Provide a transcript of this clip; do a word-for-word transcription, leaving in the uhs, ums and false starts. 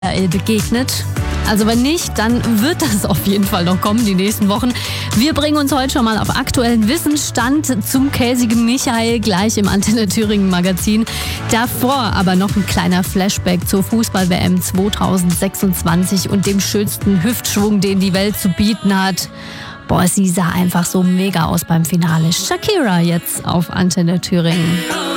begegnet. Also wenn nicht, dann wird das auf jeden Fall noch kommen, die nächsten Wochen. Wir bringen uns heute schon mal auf aktuellen Wissensstand zum käsigen Michael gleich im Antenne Thüringen Magazin. Davor aber noch ein kleiner Flashback zur Fußball-W M zwanzig sechsundzwanzig und dem schönsten Hüftschwung, den die Welt zu bieten hat. Boah, sie sah einfach so mega aus beim Finale. Shakira jetzt auf Antenne Thüringen.